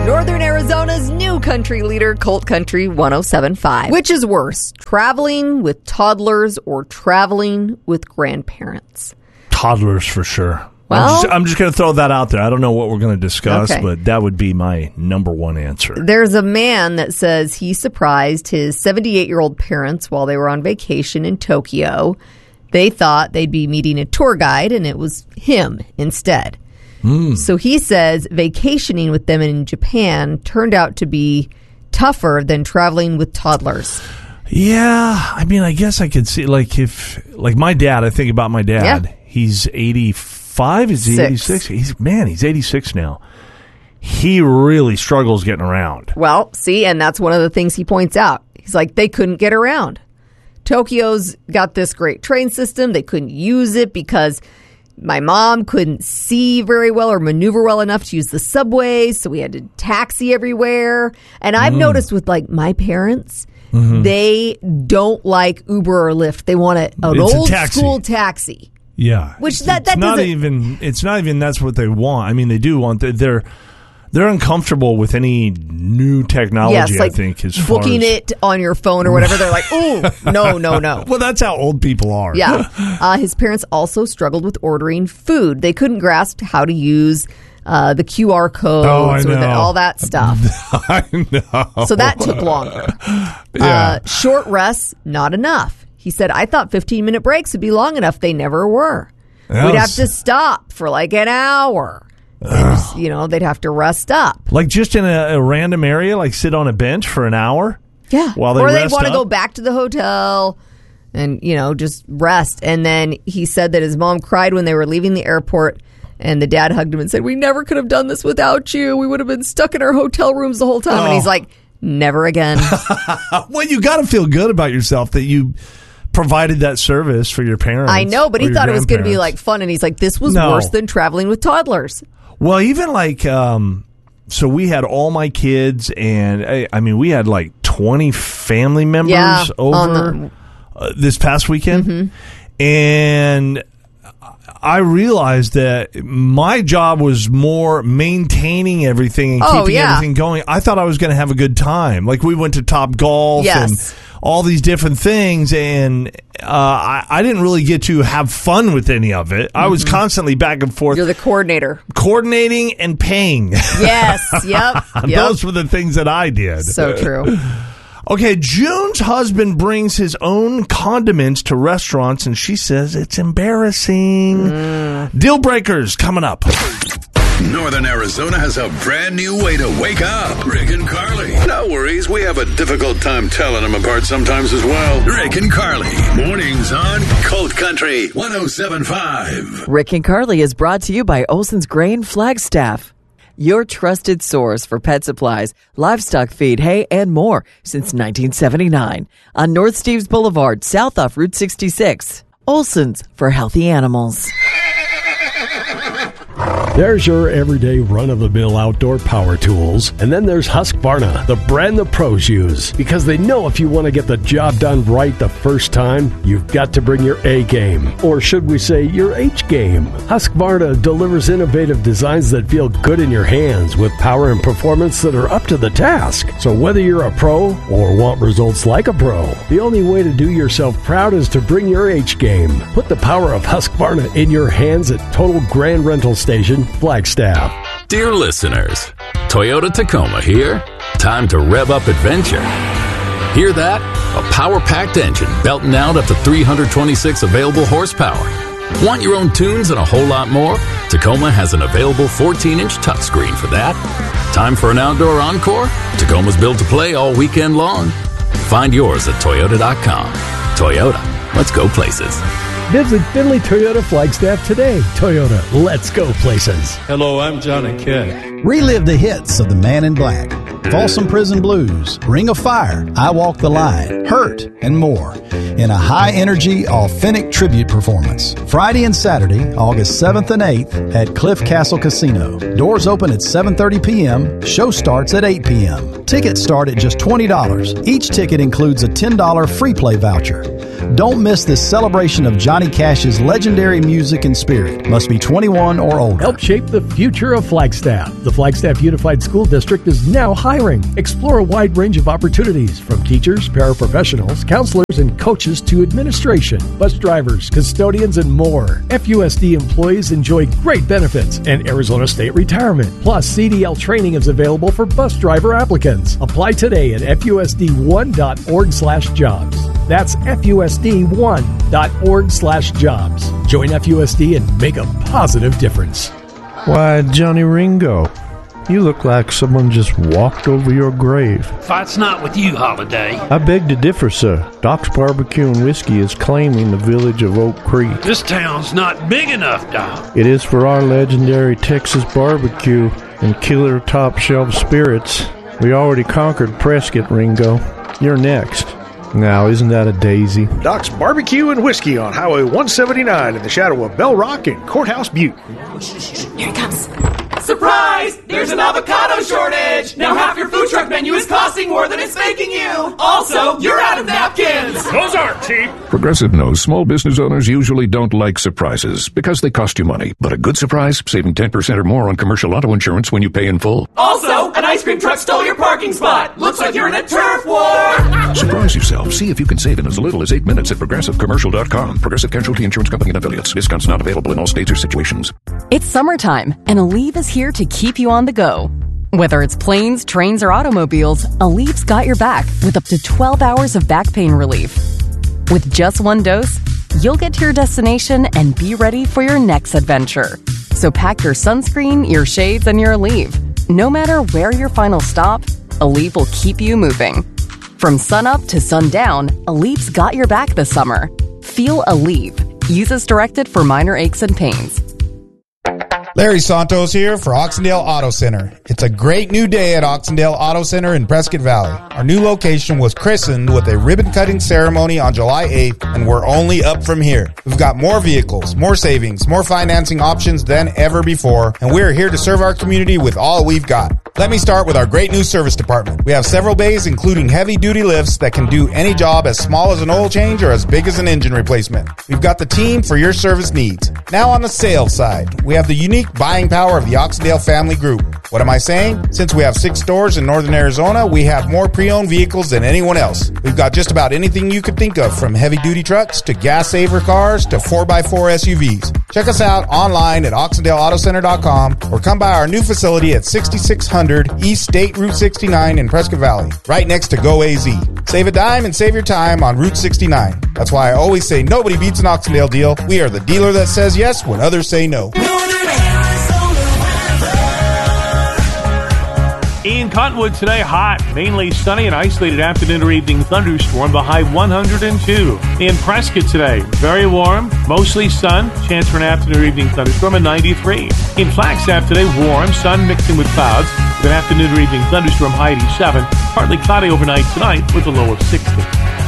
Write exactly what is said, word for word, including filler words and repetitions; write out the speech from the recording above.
Northern Arizona's new country leader, Colt Country one oh seven point five. Which is worse, traveling with toddlers or traveling with grandparents? Toddlers for sure. Well, I'm just, I'm just going to throw that out there. I don't know what we're going to discuss, okay. but that would be my number one answer. There's a man that says he surprised his seventy-eight-year-old parents while they were on vacation in Tokyo. They thought they'd be meeting a tour guide, and it was him instead. Mm. So he says vacationing with them in Japan turned out to be tougher than traveling with toddlers. Yeah, I mean, I guess I could see, like, if, like my dad, I think about my dad. Yeah. He's eighty-five, is he Six. eighty-six? He's, man, he's eighty-six now. He really struggles getting around. Well, see, and that's one of the things he points out. He's like, they couldn't get around. Tokyo's got this great train system. They couldn't use it because my mom couldn't see very well or maneuver well enough to use the subway, so we had to taxi everywhere. And I've mm. noticed with, like, my parents, mm-hmm. they don't like Uber or Lyft. They want a, an it's old a taxi. school taxi. Yeah, which it's, that that it's not doesn't even. It's not even. That's what they want. I mean, they do want. They're they're uncomfortable with any new technology. Yes, like I think as booking far as, it on your phone or whatever. They're like, ooh, no, no, no. Well, that's how old people are. Yeah. Uh, his parents also struggled with ordering food. They couldn't grasp how to use uh, the Q R codes oh, or the, all that stuff. I know. So that took longer. Yeah. Uh, short rests, not enough. He said, I thought fifteen-minute breaks would be long enough. They never were. That We'd was... have to stop for like an hour. Just, you know, they'd have to rest up. Like just in a, a random area, like sit on a bench for an hour? Yeah. While they or they'd rest want to up? go back to the hotel and, you know, just rest. And then he said that his mom cried when they were leaving the airport, and the dad hugged him and said, we never could have done this without you. We would have been stuck in our hotel rooms the whole time. Oh. And he's like, never again. Well, you got to feel good about yourself that you provided that service for your parents. I know, but he thought it was going to be like fun, and he's like, this was no. worse than traveling with toddlers. Well, even like, um, so we had all my kids, and I, I mean, we had like twenty family members yeah, over the- uh, this past weekend, mm-hmm. and I realized that my job was more maintaining everything and oh, keeping yeah. everything going. I thought I was going to have a good time. Like we went to Top Golf yes. and all these different things, and uh, I, I didn't really get to have fun with any of it. Mm-hmm. I was constantly back and forth. You're the coordinator. Coordinating and paying. Yes, yep. yep. Those were the things that I did. So true. Okay, June's husband brings his own condiments to restaurants, and she says it's embarrassing. Mm. Deal breakers coming up. Northern Arizona has a brand new way to wake up. Rick and Carly. No worries, we have a difficult time telling them apart sometimes as well. Rick and Carly. Mornings on Colt Country one oh seven point five. Rick and Carly is brought to you by Olson's Grain Flagstaff, your trusted source for pet supplies, livestock feed, hay, and more since nineteen seventy-nine. On North Steves Boulevard, south off Route sixty-six. Olson's for healthy animals. There's your everyday run-of-the-mill outdoor power tools. And then there's Husqvarna, the brand the pros use. Because they know if you want to get the job done right the first time, you've got to bring your A game. Or should we say your H game. Husqvarna delivers innovative designs that feel good in your hands with power and performance that are up to the task. So whether you're a pro or want results like a pro, the only way to do yourself proud is to bring your H game. Put the power of Husqvarna in your hands at Total Grand Rental Station, Flagstaff. Dear listeners, Toyota Tacoma here. Time to rev up adventure. Hear that? A power-packed engine belting out up to three hundred twenty-six available horsepower. Want your own tunes and a whole lot more? Tacoma has an available fourteen-inch touchscreen for that. Time for an outdoor encore? Tacoma's built to play all weekend long. Find yours at Toyota dot com. Toyota, let's go places. Visit Finley Toyota Flagstaff today. Toyota, let's go places. Hello, I'm Johnny Cash. Relive the hits of the Man in Black. Folsom Prison Blues, Ring of Fire, I Walk the Line, Hurt, and more in a high-energy, authentic tribute performance. Friday and Saturday, August seventh and eighth at Cliff Castle Casino. Doors open at seven thirty p.m. Show starts at eight p.m. Tickets start at just twenty dollars. Each ticket includes a ten dollars free play voucher. Don't miss this celebration of Johnny Cash's legendary music and spirit. Must be twenty-one or older. Help shape the future of Flagstaff. The Flagstaff Unified School District is now hiring. Explore a wide range of opportunities from teachers, paraprofessionals, counselors, and coaches to administration, bus drivers, custodians, and more. F U S D employees enjoy great benefits and Arizona State retirement. Plus, C D L training is available for bus driver applicants. Apply today at F U S D one dot org slash jobs. That's F U S D one dot org slash jobs. Join F U S D and make a positive difference. Why, Johnny Ringo, you look like someone just walked over your grave. Fight's not with you, Holiday. I beg to differ, sir. Doc's Barbecue and Whiskey is claiming the village of Oak Creek. This town's not big enough, Doc. It is for our legendary Texas barbecue and killer top shelf spirits. We already conquered Prescott, Ringo. You're next. Now, isn't that a daisy? Doc's Barbecue and Whiskey on Highway one seventy-nine in the shadow of Bell Rock and Courthouse Butte. Here it comes. Surprise! There's an avocado shortage! Now half your food truck menu is costing more than it's making you! Also, you're out of napkins! Those aren't cheap! Progressive knows small business owners usually don't like surprises because they cost you money. But a good surprise, saving ten percent or more on commercial auto insurance when you pay in full. Also, an ice cream truck stole your parking spot! Looks like you're in a turf war! Surprise yourself. See if you can save in as little as eight minutes at progressive commercial dot com. Progressive Casualty Insurance Company and affiliates. Discounts not available in all states or situations. It's summertime, and Aleve is here to keep you on the go. Whether it's planes, trains, or automobiles, Aleve's got your back with up to twelve hours of back pain relief. With just one dose, you'll get to your destination and be ready for your next adventure. So pack your sunscreen, your shades, and your Aleve. No matter where your final stop, Aleve will keep you moving. From sunup to sundown, Aleve's got your back this summer. Feel Aleve. Use as directed for minor aches and pains. Larry Santos here for Oxendale Auto Center. It's a great new day at Oxendale Auto Center in Prescott Valley. Our new location was christened with a ribbon-cutting ceremony on July eighth, and we're only up from here. We've got more vehicles, more savings, more financing options than ever before, and we're here to serve our community with all we've got. Let me start with our great new service department. We have several bays including heavy-duty lifts that can do any job as small as an oil change or as big as an engine replacement. We've got the team for your service needs. Now on the sales side, we have the unique buying power of the Oxendale Family Group. What am I saying? Since we have six stores in northern Arizona, we have more pre-owned vehicles than anyone else. We've got just about anything you could think of, from heavy-duty trucks to gas-saver cars to four by four S U Vs. Check us out online at oxendale auto center dot com or come by our new facility at sixty-six hundred East State Route sixty-nine in Prescott Valley, right next to Go A Z. Save a dime and save your time on Route sixty-nine. That's why I always say nobody beats an Oxendale deal. We are the dealer that says yes when others say no. In Cottonwood today, hot, mainly sunny, and isolated afternoon or evening thunderstorm, the high one hundred two. In Prescott today, very warm, mostly sun, chance for an afternoon or evening thunderstorm at ninety-three. In Flagstaff today, warm, sun mixing with clouds, with an afternoon or evening thunderstorm high eighty-seven, partly cloudy overnight tonight with a low of sixty.